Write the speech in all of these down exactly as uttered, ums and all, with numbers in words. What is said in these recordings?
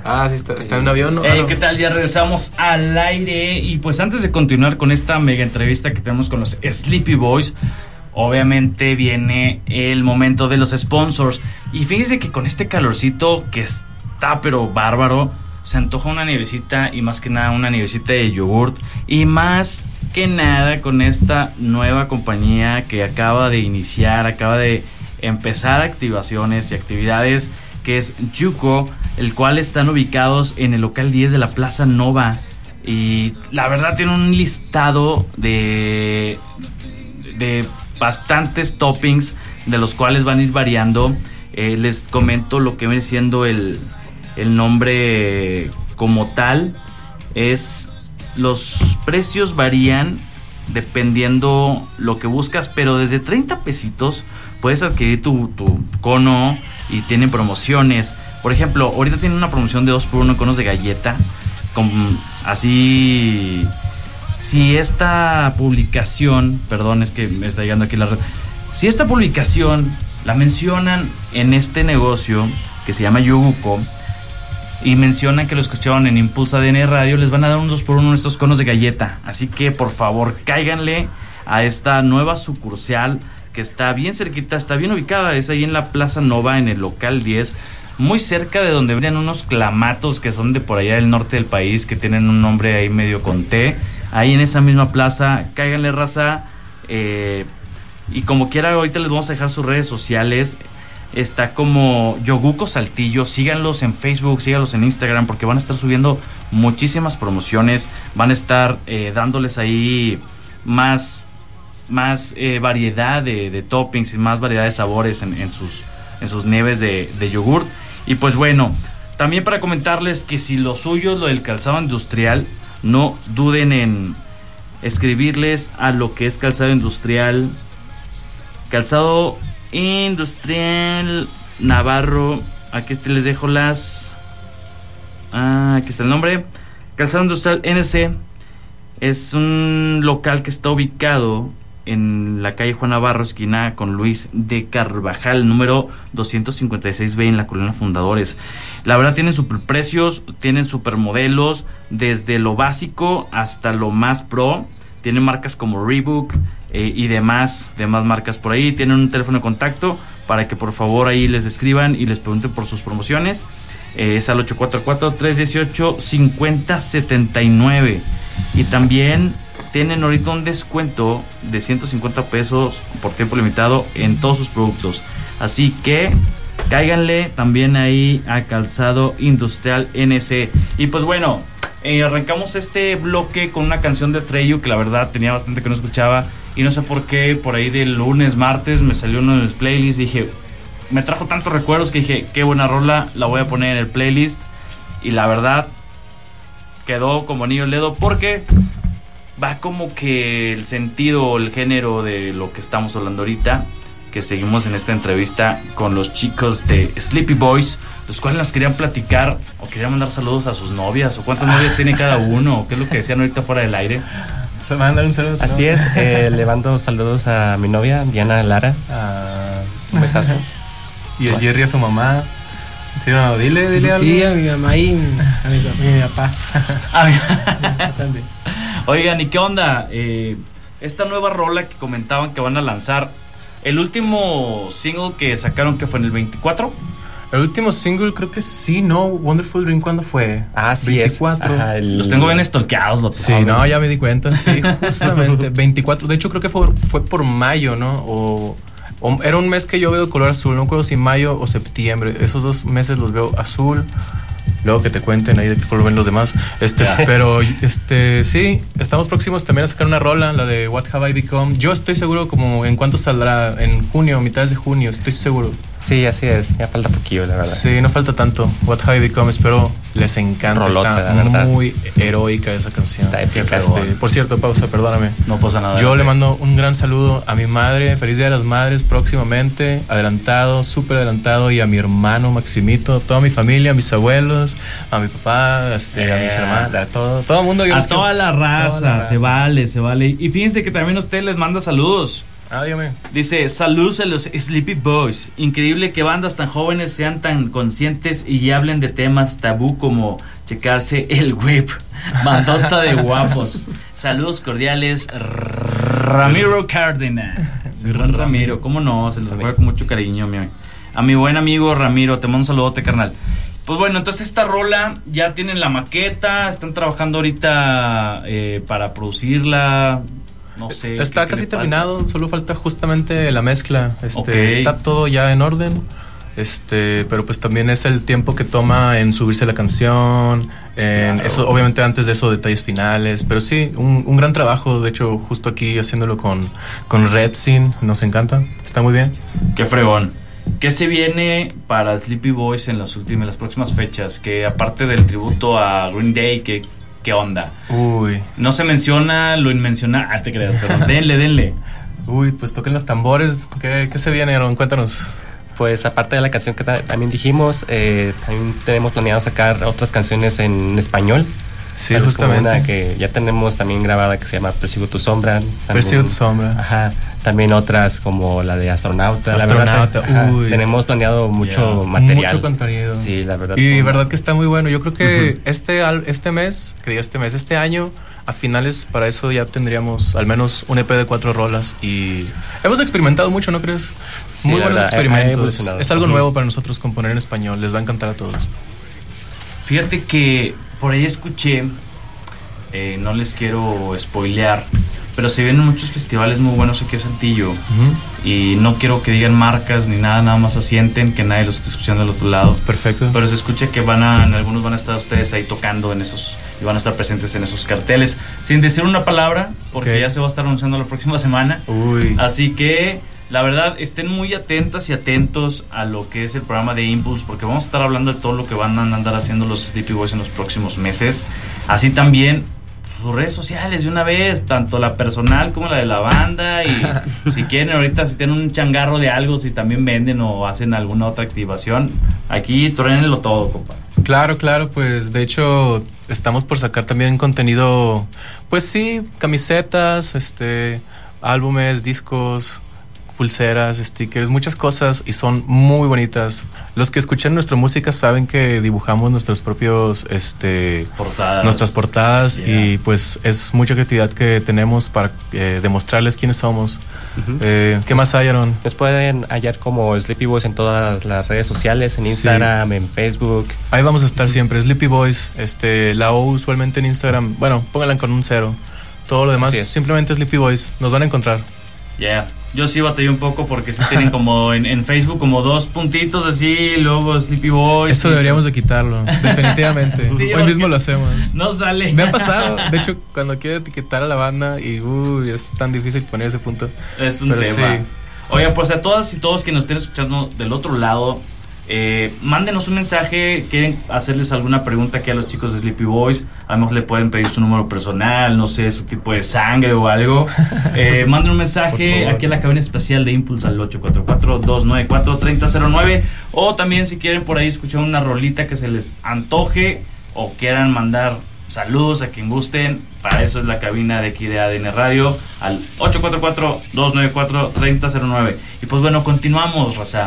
Ah, sí, está, está en un avión, ¿no? Hey, ah, no. ¿qué tal? Ya regresamos al aire. Y pues antes de continuar con esta mega entrevista que tenemos con los Sleepy Boys, obviamente viene el momento de los sponsors. Y fíjense que con este calorcito que está pero bárbaro, se antoja una nievecita, y más que nada una nievecita de yogurt. Y más que nada con esta nueva compañía que acaba de iniciar, acaba de empezar activaciones y actividades, que es Yuko, el cual están ubicados en el local diez de la Plaza Nova. Y la verdad tiene un listado de, de bastantes toppings, de los cuales van a ir variando. Eh, les comento lo que viene siendo el, el nombre como tal. Es, los precios varían dependiendo lo que buscas, pero desde treinta pesitos puedes adquirir tu, tu cono, y tienen promociones. Por ejemplo, ahorita tienen una promoción de dos por uno conos de galleta, con, así, si esta publicación, perdón, es que me está llegando aquí la red, si esta publicación la mencionan en este negocio que se llama Yuko, y mencionan que lo escucharon en Impulsa D N Radio, les van a dar un dos por uno estos conos de galleta. Así que por favor cáiganle a esta nueva sucursal, que está bien cerquita, está bien ubicada, es ahí en la Plaza Nova, en el local diez, muy cerca de donde venden unos clamatos que son de por allá del norte del país, que tienen un nombre ahí medio con T. Ahí en esa misma plaza, cáiganle, raza. Eh, y como quiera, ahorita les vamos a dejar sus redes sociales. Está como Yoguco Saltillo, síganlos en Facebook, síganlos en Instagram, porque van a estar subiendo muchísimas promociones, van a estar eh, dándoles ahí más, más eh, variedad de, de toppings y más variedad de sabores en, en sus, en sus nieves de, de yogurt. Y pues bueno, también para comentarles que si lo suyo es lo del calzado industrial, no duden en escribirles a lo que es Calzado Industrial, Calzado Industrial Navarro. Aquí les dejo las, ah, aquí está el nombre. Calzado Industrial N C es un local que está ubicado en la calle Juan Navarro, esquina con Luis de Carvajal, número doscientos cincuenta y seis B, en la Colonia Fundadores. La verdad tienen super precios, tienen super modelos, desde lo básico hasta lo más pro. Tienen marcas como Reebok eh, y demás, demás marcas por ahí. Tienen un teléfono de contacto para que por favor ahí les escriban y les pregunten por sus promociones. Eh, es al ocho cuatro cuatro, tres uno ocho, cinco cero siete nueve. Y también tienen ahorita un descuento de ciento cincuenta pesos por tiempo limitado en todos sus productos. Así que cáiganle también ahí a Calzado Industrial N C. Y pues bueno, eh, arrancamos este bloque con una canción de Treyu que la verdad tenía bastante que no escuchaba. Y no sé por qué, por ahí del lunes, martes, me salió uno de mis playlists. Dije, me trajo tantos recuerdos que dije, qué buena rola, la voy a poner en el playlist. Y la verdad, quedó como anillo al dedo porque va como que el sentido, el género de lo que estamos hablando ahorita, que seguimos en esta entrevista con los chicos de Sleepy Boys, los cuales nos querían platicar o querían mandar saludos a sus novias, o cuántas novias tiene cada uno, o qué es lo que decían ahorita fuera del aire. ¿Se mandan un saludo? Así es, eh, le mando saludos a mi novia, Diana Lara. Ah, un besazo. Y a Jerry, a su mamá. Sí, no, dile, dile algo. Sí, a mi mamá y a mi, a mi papá. A mi... también. Oigan, ¿y qué onda? Eh, esta nueva rola que comentaban que van a lanzar, el último single que sacaron, que fue en el veinticuatro. El último single creo que sí, ¿no? Wonderful Dream, ¿cuándo fue? Ah, sí, veinticuatro. Es. Ajá, el... Los tengo bien stalkeados. Los sí, no, no, ya me di cuenta. Sí, justamente, veinticuatro. De hecho, creo que fue, fue por mayo, ¿no? O, o era un mes que yo veo de color azul. No me acuerdo si mayo o septiembre. Esos dos meses los veo azul. Luego que te cuenten ahí de qué color ven los demás. Este, pero este, sí, estamos próximos también a sacar una rola, la de What Have I Become. Yo estoy seguro como en cuánto saldrá, en junio, mitades de junio, estoy seguro. Sí, así es, ya falta poquillo, la verdad. Sí, no falta tanto. What Have I Become, espero les encanta. Rolota, está la verdad. Muy heroica esa canción. Está épica. Este, por cierto, pausa, perdóname. No pasa nada. Yo le mando un gran saludo a mi madre, feliz Día de las Madres próximamente, adelantado, súper adelantado, y a mi hermano Maximito, toda mi familia, a mis abuelos, a mi papá, este, a mis hermanas, a todo, todo el mundo. A toda la raza, toda la raza, se vale, se vale. Y fíjense que también usted les manda saludos. Ah, dígame. Dice, saludos a los Sleepy Boys. Increíble que bandas tan jóvenes sean tan conscientes y hablen de temas tabú como checarse el whip. Bandota de guapos. Saludos cordiales, Ramiro Cárdenas. Gran Ramiro, ¿cómo no? Se los recuerda con mucho cariño, mi, a mi buen amigo Ramiro. Te mando un saludote, carnal. Pues bueno, entonces esta rola ya tienen la maqueta, están trabajando ahorita eh, para producirla. No sé. Está casi terminado, falta? Solo falta justamente la mezcla. Este, okay. Está todo ya en orden. Este, pero pues también es el tiempo que toma en subirse la canción, en claro. Eso, obviamente antes de eso detalles finales, pero sí, un, un gran trabajo, de hecho justo aquí haciéndolo con, con Red Sin, nos encanta, está muy bien. Qué fregón. ¿Qué se viene para Sleepy Boys en las últimas, las próximas fechas? Que aparte del tributo a Green Day, que ¿qué onda? Uy. No se menciona lo inmencionable. Ah, te creas, pero denle, denle. Uy, pues toquen los tambores. ¿Qué, qué se viene, Aaron? Cuéntanos. Pues aparte de la canción que ta- también dijimos, eh, también tenemos planeado sacar otras canciones en español. Sí, justamente. Una que ya tenemos también grabada que se llama Persigo tu sombra. Persigo tu sombra. Ajá. También otras como la de Astronauta. Astronauta. La verdad, Uy. Tenemos planeado mucho yeah. material. Mucho contenido. Sí, la verdad. Y verdad que está muy bueno. Yo creo que uh-huh. este, este mes, que diga este mes, este año, a finales, para eso ya tendríamos al menos un E P de cuatro rolas. Y hemos experimentado mucho, ¿no crees? Sí, muy buenos verdad, experimentos. Es algo uh-huh. nuevo para nosotros componer en español. Les va a encantar a todos. Fíjate que por ahí escuché, eh, no les quiero spoilear, pero se vienen muchos festivales muy buenos aquí en Saltillo. Uh-huh. Y no quiero que digan marcas ni nada, nada más asienten, que nadie los esté escuchando del otro lado. Perfecto. Pero se escucha que van a, en algunos van a estar ustedes ahí tocando en esos, y van a estar presentes en esos carteles, sin decir una palabra, porque okay. ya se va a estar anunciando la próxima semana. Uy. Así que, la verdad, estén muy atentas y atentos a lo que es el programa de Impulse, porque vamos a estar hablando de todo lo que van a andar haciendo los Sleepy Boys en los próximos meses. Así también sus redes sociales de una vez, tanto la personal como la de la banda, y si quieren ahorita, si tienen un changarro de algo, si también venden o hacen alguna otra activación, aquí truénenlo todo, compa. Claro, claro, pues de hecho estamos por sacar también contenido, pues sí, camisetas, este, álbumes, discos, pulseras, stickers, muchas cosas, y son muy bonitas. Los que escuchan nuestra música saben que dibujamos nuestros propios este portadas. nuestras portadas yeah. y pues es mucha creatividad que tenemos para eh, demostrarles quiénes somos. Uh-huh. eh, ¿Qué más hay, Aaron? Nos pueden hallar como Sleepy Boys en todas las redes sociales, en Instagram, sí. en Facebook. Ahí vamos a estar siempre, Sleepy Boys. Este, la O usualmente en Instagram, bueno, pónganla con un cero. Todo lo demás simplemente Sleepy Boys. Nos van a encontrar. Ya, yeah. Yo sí batallé un poco porque sí tienen como en, en Facebook como dos puntitos así, luego Sleepy Boys. Eso y... deberíamos de quitarlo, definitivamente. Sí, hoy mismo lo hacemos. No sale. Me ha pasado, de hecho, cuando quiero etiquetar a la banda y uy, es tan difícil poner ese punto. Es un Pero tema. Sí. Oye, pues a todas y todos que nos estén escuchando del otro lado, Eh, mándenos un mensaje, quieren hacerles alguna pregunta aquí a los chicos de Sleepy Boys, a lo mejor le pueden pedir su número personal, no sé, su tipo de sangre o algo. eh, manden un mensaje aquí a la cabina especial de Impulse al ocho cuatro cuatro, dos nueve cuatro, tres cero cero nueve, o también si quieren por ahí escuchar una rolita que se les antoje o quieran mandar saludos a quien gusten, para eso es la cabina de aquí de A D N Radio al ocho cuatro cuatro, dos nueve cuatro, tres cero cero nueve. Y pues bueno, continuamos, raza.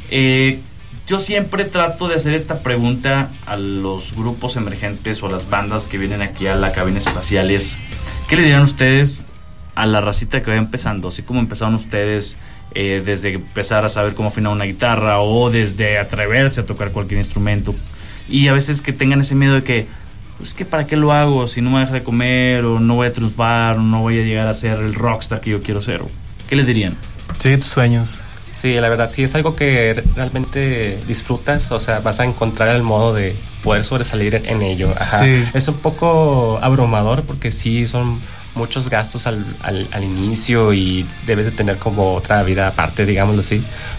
eh Yo siempre trato de hacer esta pregunta a los grupos emergentes o a las bandas que vienen aquí a la cabina espacial. Es, ¿qué le dirán ustedes a la racita que va empezando? Así como empezaron ustedes eh, desde empezar a saber cómo afinar una guitarra o desde atreverse a tocar cualquier instrumento. Y a veces que tengan ese miedo de que, pues que para qué lo hago si no me deja de comer o no voy a triunfar o no voy a llegar a ser el rockstar que yo quiero ser. ¿Qué les dirían? Sí, tus sueños. Sí, la verdad, sí, es algo que realmente disfrutas, o sea, vas a encontrar el modo de poder sobresalir en ello. Ajá. Sí. Es un poco abrumador porque sí, son muchos gastos al, al, al inicio y debes de tener como otra vida aparte, digámoslo así,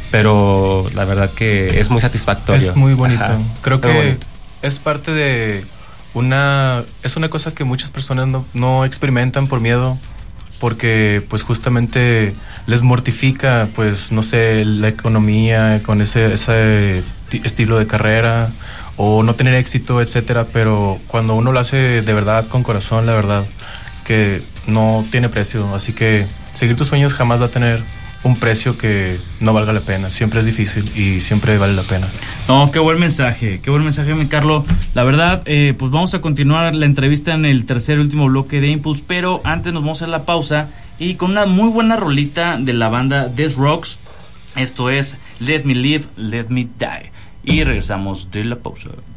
pero la verdad que es muy satisfactorio. Es muy bonito. Ajá. Creo que bonito. Es parte de una... Es una cosa que muchas personas no, no experimentan por miedo, porque pues justamente les mortifica, pues no sé, la economía con ese, ese t- estilo de carrera o no tener éxito, etcétera, pero cuando uno lo hace de verdad, con corazón, la verdad que no tiene precio, así que seguir tus sueños jamás va a tener un precio que no valga la pena. Siempre es difícil y siempre vale la pena. No, qué buen mensaje, qué buen mensaje, mi Carlos. La verdad, eh, pues vamos a continuar la entrevista en el tercer y último bloque de Impulse, pero antes nos vamos a hacer la pausa y con una muy buena rolita de la banda Death Rocks. Esto es Let Me Live, Let Me Die. Y regresamos de la pausa.